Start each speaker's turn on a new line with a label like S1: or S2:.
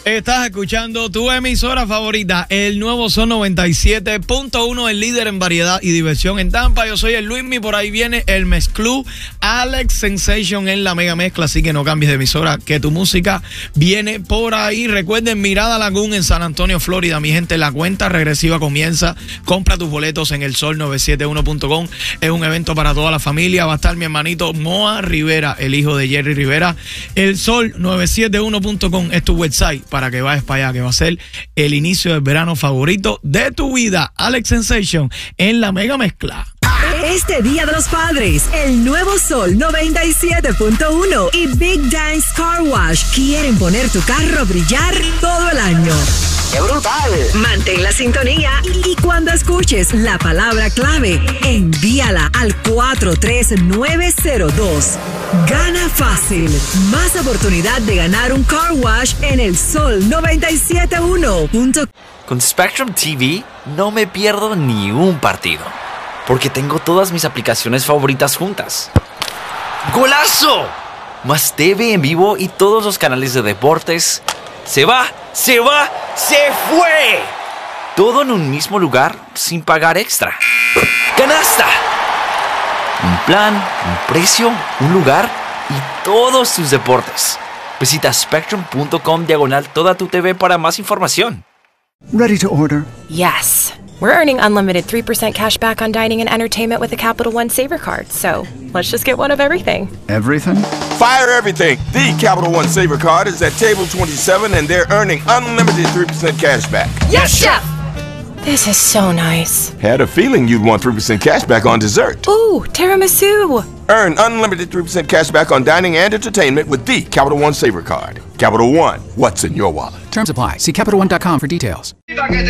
S1: Estás escuchando tu emisora favorita, el nuevo Sol 97.1, el líder en variedad y diversión en Tampa. Yo soy el Luismi, por ahí viene el mezclú Alex Sensation en la mega mezcla, así que no cambies de emisora, que tu música viene por ahí. Recuerden, Mirada Lagoon en San Antonio, Florida, mi gente, la cuenta regresiva comienza. Compra tus boletos en el sol971.com. Es un evento para toda la familia. Va a estar mi hermanito Moa Rivera, el hijo de Jerry Rivera. El sol971.com es tu website para que vayas para allá, que va a ser el inicio del verano favorito de tu vida. Alex Sensation en la mega mezcla.
S2: Este Día de los Padres, el nuevo Sol 97.1 y Big Dance Car Wash quieren poner tu carro a brillar todo el año.
S3: ¡Qué brutal!
S2: Mantén la sintonía y cuando escuches la palabra clave, envíala al 43902. Gana fácil. Más oportunidad de ganar un car wash en el Sol 97.1.
S4: Con Spectrum TV no me pierdo ni un partido, porque tengo todas mis aplicaciones favoritas juntas. ¡Golazo! Más TV en vivo y todos los canales de deportes. ¡Se va! ¡Se fue! Todo en un mismo lugar sin pagar extra. ¡Canasta! Un plan, un precio, un lugar y todos tus deportes. Visita spectrum.com/toda tu TV para más información.
S5: Ready to order?
S6: Yes. We're earning unlimited 3% cash back on dining and entertainment with the Capital One Saver Card. So let's just get one of everything.
S5: Everything?
S7: Fire everything. The Capital One Saver Card is at table 27 and they're earning unlimited 3% cash back.
S6: Yes, Chef! This is so nice.
S7: Had a feeling you'd want 3% cash back on dessert.
S6: Ooh, tiramisu.
S7: Earn unlimited 3% cash back on dining and entertainment with the Capital One Saver Card. Capital One, what's in your wallet?
S5: Terms apply. See CapitalOne.com for details.